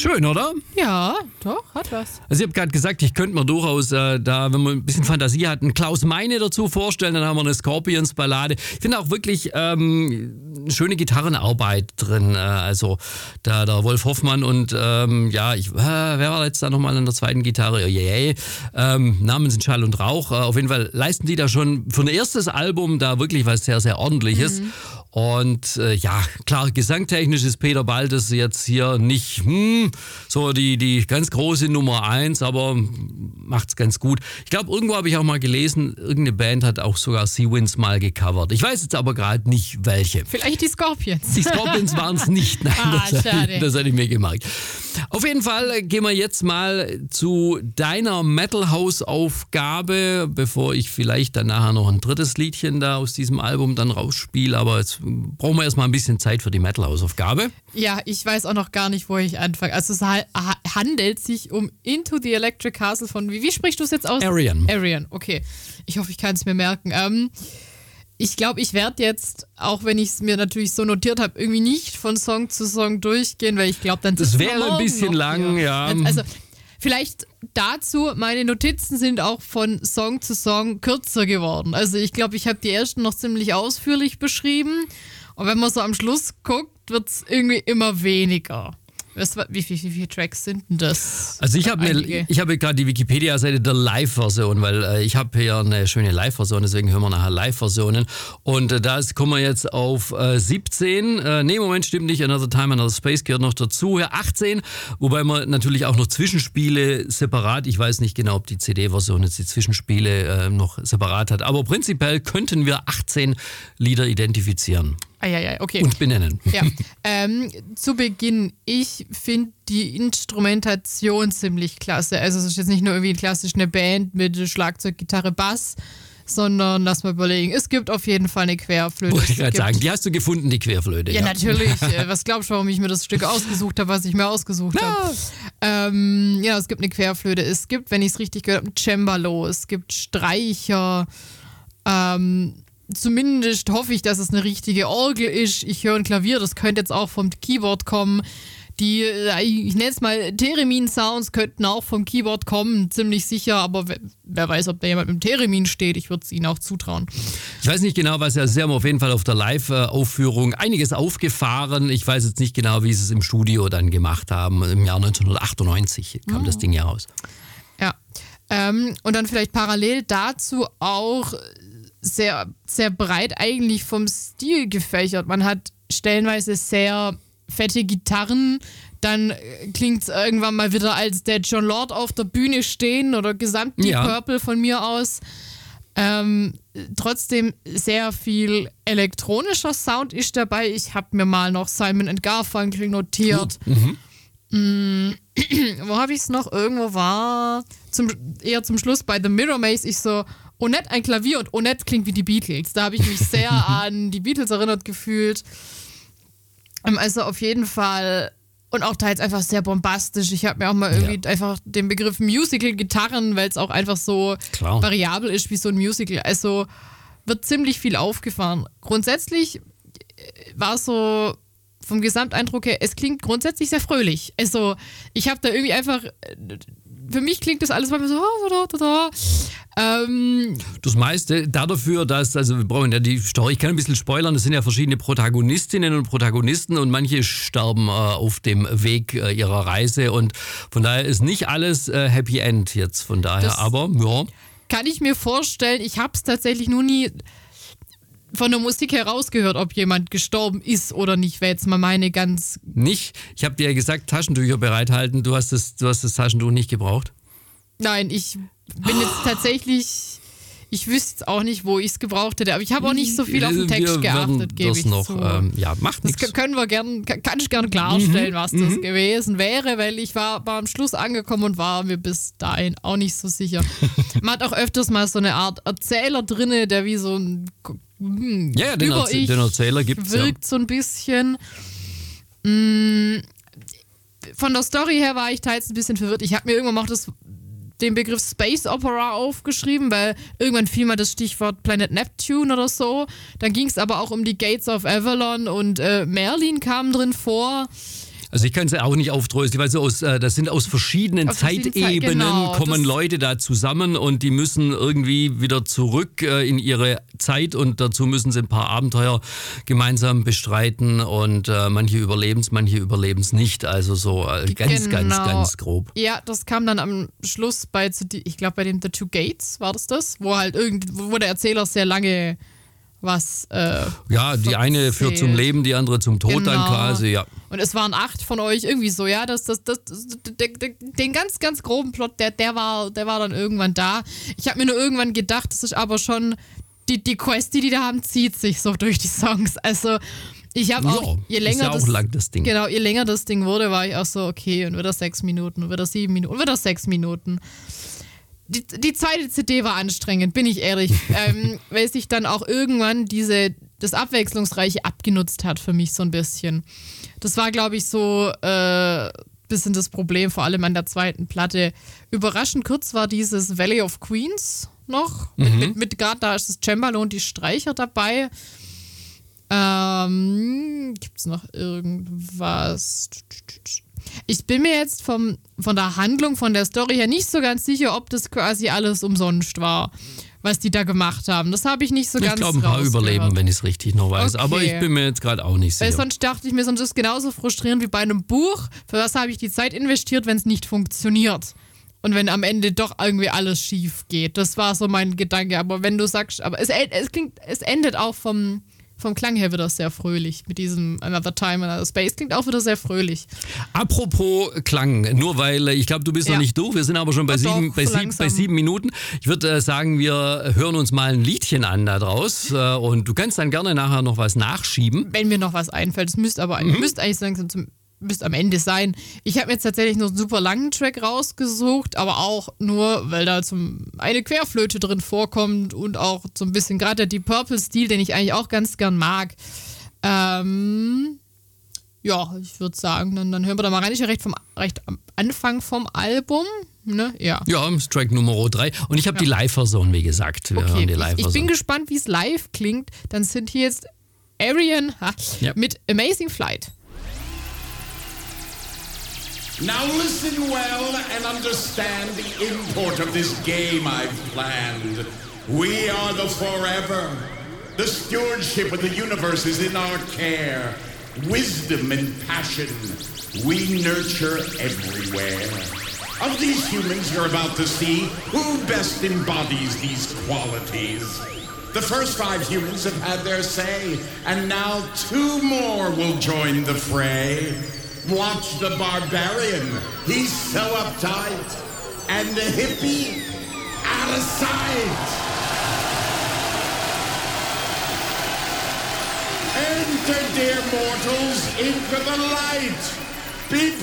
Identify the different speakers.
Speaker 1: Schön, oder?
Speaker 2: Ja, doch, hat was.
Speaker 1: Also ich habe gerade gesagt, ich könnte mir durchaus da, wenn man ein bisschen Fantasie hat, einen Klaus Meine dazu vorstellen, dann haben wir eine Scorpions-Ballade. Ich finde auch wirklich schöne Gitarrenarbeit drin. Also da der Wolf Hoffmann und wer war jetzt da nochmal an der zweiten Gitarre? Namen sind Schall und Rauch. Auf jeden Fall leisten die da schon für ein erstes Album da wirklich was sehr, sehr Ordentliches. Und klar, gesangtechnisch ist Peter Baltes jetzt hier nicht so die ganz große Nummer 1, aber macht's ganz gut. Ich glaube, irgendwo habe ich auch mal gelesen, irgendeine Band hat auch sogar Sea Winds mal gecovert. Ich weiß jetzt aber gerade nicht, welche.
Speaker 2: Vielleicht die Scorpions.
Speaker 1: Die Scorpions waren es nicht. Nein,
Speaker 2: schade.
Speaker 1: Das hatte ich mir gemerkt. Auf jeden Fall gehen wir jetzt mal zu deiner Metal-House-Aufgabe, bevor ich vielleicht dann nachher noch ein drittes Liedchen da aus diesem Album dann rausspiele. Aber jetzt brauchen wir erstmal ein bisschen Zeit für die Metal-House-Aufgabe.
Speaker 2: Ja, ich weiß auch noch gar nicht, wo ich anfange. Also es handelt sich um Into the Electric Castle von, wie sprichst du es jetzt aus?
Speaker 1: Arian,
Speaker 2: okay. Ich hoffe, ich kann es mir merken. Ich glaube, ich werde jetzt, auch wenn ich es mir natürlich so notiert habe, irgendwie nicht von Song zu Song durchgehen, weil ich glaube, dann
Speaker 1: das wäre ein bisschen lang, ja.
Speaker 2: Also vielleicht dazu, meine Notizen sind auch von Song zu Song kürzer geworden. Also ich glaube, ich habe die ersten noch ziemlich ausführlich beschrieben und wenn man so am Schluss guckt, wird es irgendwie immer weniger. Wie viele Tracks sind denn das?
Speaker 1: Also ich habe gerade die Wikipedia-Seite der Live-Version, weil ich habe hier eine schöne Live-Version, deswegen hören wir nachher Live-Versionen. Und da kommen wir jetzt auf 17. Moment, stimmt nicht. Another Time, Another Space gehört noch dazu. Ja, 18, wobei man natürlich auch noch Zwischenspiele separat, ich weiß nicht genau, ob die CD-Version jetzt die Zwischenspiele noch separat hat, aber prinzipiell könnten wir 18 Lieder identifizieren.
Speaker 2: Okay.
Speaker 1: Und benennen.
Speaker 2: Ja. Zu Beginn, ich finde die Instrumentation ziemlich klasse. Also es ist jetzt nicht nur irgendwie klassisch eine Band mit Schlagzeug, Gitarre, Bass, sondern lass mal überlegen, es gibt auf jeden Fall eine Querflöte.
Speaker 1: Wollte ich gerade sagen, die hast du gefunden, die Querflöte.
Speaker 2: Ja, natürlich. Was glaubst du, warum ich mir das Stück ausgesucht habe, was ich mir ausgesucht habe? Es gibt eine Querflöte. Es gibt, wenn ich es richtig gehört habe, ein Cembalo. Es gibt Streicher. Zumindest hoffe ich, dass es eine richtige Orgel ist. Ich höre ein Klavier, das könnte jetzt auch vom Keyboard kommen. Die, ich nenne es mal Theremin-Sounds, könnten auch vom Keyboard kommen, ziemlich sicher, aber wer weiß, ob da jemand mit dem Theremin steht, ich würde es ihnen auch zutrauen.
Speaker 1: Ich weiß nicht genau, was sie haben auf jeden Fall auf der Live-Aufführung einiges aufgefahren. Ich weiß jetzt nicht genau, wie sie es im Studio dann gemacht haben. Im Jahr 1998 kam das Ding ja raus.
Speaker 2: Ja, und dann vielleicht parallel dazu auch sehr, sehr breit eigentlich vom Stil gefächert. Man hat stellenweise sehr fette Gitarren, dann klingt es irgendwann mal wieder, als der Jon Lord auf der Bühne stehen oder gesamt Deep Purple von mir aus. Trotzdem sehr viel elektronischer Sound ist dabei. Ich habe mir mal noch Simon & Garfunkel notiert. Wo habe ich es noch? Irgendwo war eher zum Schluss bei The Mirror Maze. Ich so, Onett ein Klavier und Onett klingt wie die Beatles. Da habe ich mich sehr an die Beatles erinnert gefühlt. Also auf jeden Fall und auch teils einfach sehr bombastisch. Ich habe mir auch mal irgendwie einfach den Begriff Musical-Gitarren, weil es auch einfach so variabel ist wie so ein Musical. Also wird ziemlich viel aufgefahren. Grundsätzlich war so vom Gesamteindruck her, es klingt grundsätzlich sehr fröhlich. Also ich habe da irgendwie einfach, für mich klingt das alles mal so
Speaker 1: das meiste dafür, dass, also wir brauchen ja die Story, ich kann ein bisschen spoilern, es sind ja verschiedene Protagonistinnen und Protagonisten und manche sterben auf dem Weg ihrer Reise und von daher ist nicht alles Happy End jetzt, von daher, das aber ja.
Speaker 2: Kann ich mir vorstellen, ich habe es tatsächlich nur nie von der Musik herausgehört, ob jemand gestorben ist oder nicht, wäre jetzt mal meine ganz...
Speaker 1: Nicht? Ich habe dir ja gesagt, Taschentücher bereithalten, du hast das Taschentuch nicht gebraucht?
Speaker 2: Nein, ich bin jetzt tatsächlich... Ich wüsste jetzt auch nicht, wo ich es gebraucht hätte, aber ich habe auch nicht so viel auf den Text geachtet, gebe ich
Speaker 1: noch,
Speaker 2: zu.
Speaker 1: Macht nichts.
Speaker 2: Das können wir kann ich gerne klarstellen, was das gewesen wäre, weil ich war am Schluss angekommen und war mir bis dahin auch nicht so sicher. Man hat auch öfters mal so eine Art Erzähler drinne, der wie so ein
Speaker 1: den Erzähler gibt's
Speaker 2: wirkt so ein bisschen. Von der Story her war ich teils ein bisschen verwirrt. Ich habe mir irgendwann auch den Begriff Space Opera aufgeschrieben, weil irgendwann fiel mal das Stichwort Planet Neptune oder so. Dann ging es aber auch um die Gates of Avalon und Merlin kam drin vor.
Speaker 1: Also ich kann es ja auch nicht aufdröseln, weil das sind aus verschiedenen Zeitebenen kommen Leute da zusammen und die müssen irgendwie wieder zurück in ihre Zeit und dazu müssen sie ein paar Abenteuer gemeinsam bestreiten und manche überleben's nicht. Also so ganz grob.
Speaker 2: Ja, das kam dann am Schluss ich glaube bei den The Two Gates war das, wo halt wo der Erzähler sehr lange was
Speaker 1: die eine führt zum Leben, die andere zum Tod dann quasi, ja.
Speaker 2: Und es waren 8 von euch, irgendwie so, ja, den ganz, ganz groben Plot, der war dann irgendwann da. Ich habe mir nur irgendwann gedacht, das ist aber schon, die Quest, die da haben, zieht sich so durch die Songs. Also ich habe auch, je länger
Speaker 1: das Ding.
Speaker 2: Genau, je länger das Ding wurde, war ich auch so, okay, und wieder 6 Minuten, und wieder 7 Minuten, und wieder 6 Minuten. Die zweite CD war anstrengend, bin ich ehrlich, weil sich dann auch irgendwann das Abwechslungsreiche abgenutzt hat für mich so ein bisschen. Das war, glaube ich, so bisschen das Problem, vor allem an der zweiten Platte. Überraschend kurz war dieses Valley of Queens noch, mit gerade da ist das Cembalo und die Streicher dabei. Gibt's noch irgendwas? Ich bin mir jetzt von der Handlung, von der Story her nicht so ganz sicher, ob das quasi alles umsonst war, was die da gemacht haben. Das habe ich nicht so ganz rausgehört.
Speaker 1: Ich glaube, ein paar überleben, wenn ich es richtig noch weiß. Okay. Aber ich bin mir jetzt gerade auch nicht sicher.
Speaker 2: Weil sonst dachte ich mir, sonst ist es genauso frustrierend wie bei einem Buch. Für was habe ich die Zeit investiert, wenn es nicht funktioniert? Und wenn am Ende doch irgendwie alles schief geht. Das war so mein Gedanke. Aber wenn du sagst, aber es endet auch vom Klang her wieder sehr fröhlich mit diesem Another Time, Another Space. Klingt auch wieder sehr fröhlich.
Speaker 1: Apropos Klang, nur weil ich glaube, du bist noch nicht durch. Wir sind aber schon bei 7 Minuten. Ich würde sagen, wir hören uns mal ein Liedchen an da draus und du kannst dann gerne nachher noch was nachschieben.
Speaker 2: Wenn mir noch was einfällt. Es müsste eigentlich langsam müsste am Ende sein. Ich habe mir jetzt tatsächlich noch einen super langen Track rausgesucht, aber auch nur, weil da eine Querflöte drin vorkommt und auch so ein bisschen gerade der Deep Purple-Stil, den ich eigentlich auch ganz gern mag. Ja, ich würde sagen, dann hören wir da mal rein. Ich recht am Anfang vom Album. Ne? Ja,
Speaker 1: ist Track Nummer 3. Und ich habe die Live-Version, wie gesagt. Wir hören die Live-Version.
Speaker 2: Ich bin gespannt, wie es live klingt. Dann sind hier jetzt Arian mit Amazing Flight.
Speaker 3: Now listen well and understand the import of this game I've planned. We are the forever. The stewardship of the universe is in our care. Wisdom and passion we nurture everywhere. Of these humans you're about to see, who best embodies these qualities? The first 5 humans have had their say, and now 2 more will join the fray. Watch the barbarian, he's so uptight, and the hippie, out of sight. Enter, dear mortals, into the light. Be